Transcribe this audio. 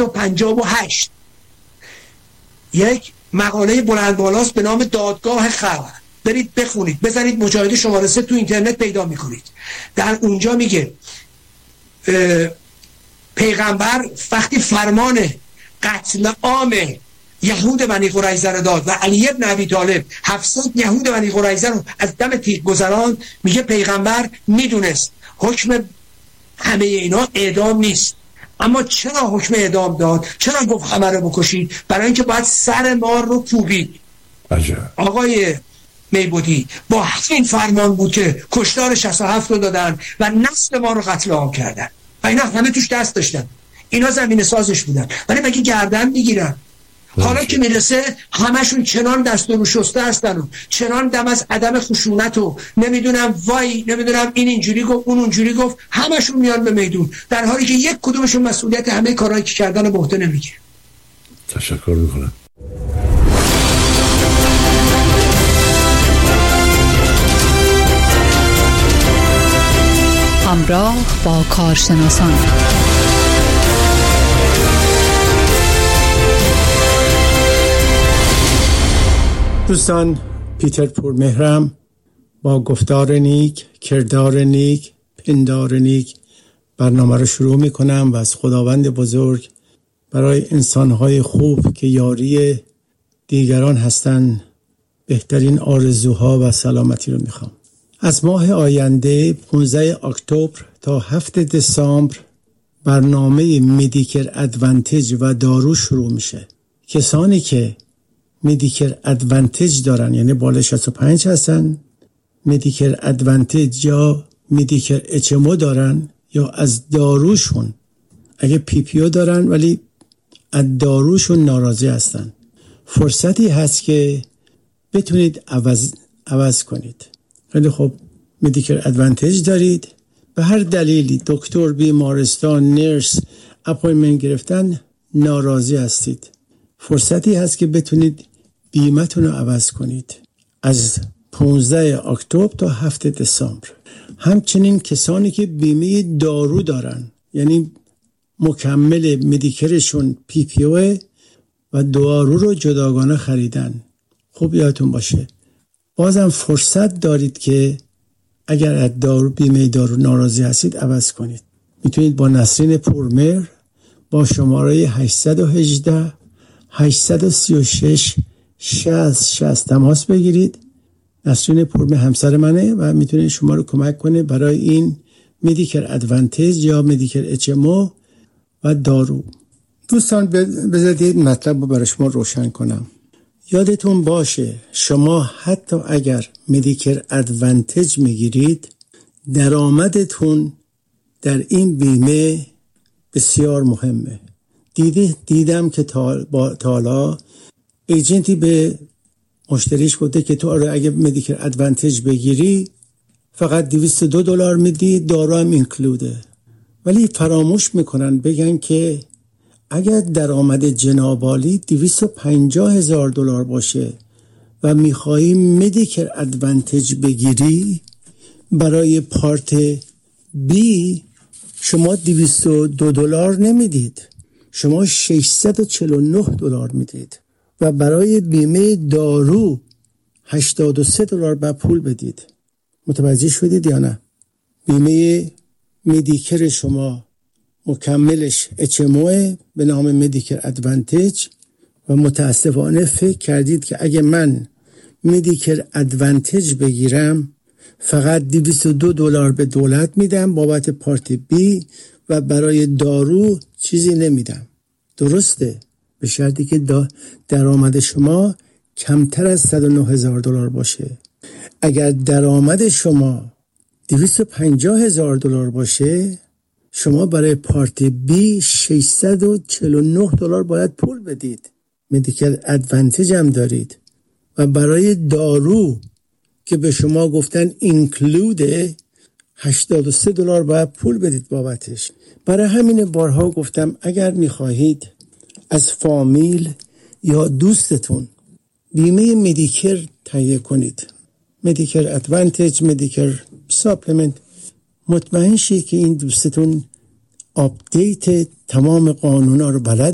1958 یک مقاله بلند بالاست به نام دادگاه خلق، برید بخونید، بزنید مجاهده شماره 3 تو اینترنت پیدا میکنید. در اونجا میگه پیغمبر وقتی فرمان قتل عام یهود بنی قریظه رو داد و علی ابن ابی طالب 700 یهود بنی قریظه رو از دم تیغ گذران، میگه پیغمبر میدونست حکم همه اینا اعدام نیست، اما چرا حکم اعدام داد؟ چرا گفت همه رو بکشید؟ برای اینکه باید سر مار رو کوبید. آقای میبودی با همین فرمان بود که کشتار 67 رو دادن و نسل ما رو قتل عام کردن و اینا همه توش دست داشتن، اینا زمین سازش بودن، ولی مگه گردن میگیرن؟ حالا که میرسه همشون چنان دست رو شسته هستن و چنان دم از عدم خشونت و نمیدونم وای نمیدونم این اینجوری گفت اون اونجوری گفت، همشون میان به میدون، در حالی که یک کدومشون مسئولیت همه کارهایی که کردن به عهده نمیگیره. تشکر میکنم. همراه با کارشناسان. دوستان، پیتر پورمهرم با گفتار نیک، کردار نیک، پندار نیک برنامه رو شروع میکنم و از خداوند بزرگ برای انسانهای خوب که یاری دیگران هستن بهترین آرزوها و سلامتی رو میخوام. از ماه آینده 15 اکتبر تا 7 دسامبر برنامه مدیکر ادوانتج و دارو شروع میشه. کسانی که مدیکر ادوانتج دارن، یعنی بالای 65 هستن، مدیکر ادوانتج یا مدیکر اچمو دارن، یا از داروشون اگه پی پی او دارن ولی از داروشون ناراضی هستن، فرصتی هست که بتونید عوض کنید. خیلی خوب، مدیکر ادوانتج دارید، به هر دلیلی دکتر، بیمارستان، نرس، اپوینتمنت گرفتن ناراضی هستید، فرصتی هست که بتونید بیمتون رو عوض کنید از 15 اکتبر تا 7 دسامبر. همچنین کسانی که بیمه دارو دارن، یعنی مکمل مدیکرشون پی پی او و دارو رو جداگانه خریدن، خوب یادتون باشه بازم فرصت دارید که اگر از دارو بیمه دارو ناراضی هستید عوض کنید. میتونید با نسرین پورمهر با شماره 818 836 60 تماس بگیرید. نسرین پورمهر همسر منه و میتونه شما رو کمک کنه برای این مدیکر ادوانتج یا مدیکر اچمو و دارو. دوستان، بذارید مطلب رو برای شما روشن کنم. یادتون باشه شما حتی اگر مدیکر ادوانتج میگیرید، درآمدتون در این بیمه بسیار مهمه. دیدم که تا ایجنتی به مشتریش گفته که تو اگه مدیکر ادوانتج بگیری فقط $202 میدی، دارو هم اینکلوده. ولی فراموش میکنن بگن که اگر درآمد جنابالی $250,000 باشه و میخوایی مدیکر ادوانتج بگیری، برای پارت بی شما $202 نمیدید، شما $649 میدید و برای بیمه دارو $83 با پول بدید. متوجه شدید یا نه؟ بیمه مدیکر شما مکملش اچموه به نام مدیکر ادوانتج و متاسفانه فکر کردید که اگه من مدیکر ادوانتج بگیرم فقط $202 به دولت میدم بابت پارت بی و برای دارو چیزی نمیدم. درسته، به شرطی که درآمد شما کمتر از $109,000 باشه. اگر درآمد شما $250,000 باشه، شما برای پارت بی $649 باید پول بدید. مدیکل ادوانتج هم دارید و برای دارو که به شما گفتن اینکلوده $83 باید پول بدید بابتش. برای همین بارها گفتم اگر میخواهید از فامیل یا دوستتون بیمه مدیکر تهیه کنید، مدیکر ادوانتج، مدیکر ساپلمنت، مطمئن شید که این دوستتون آپدیت تمام قانونا رو بلد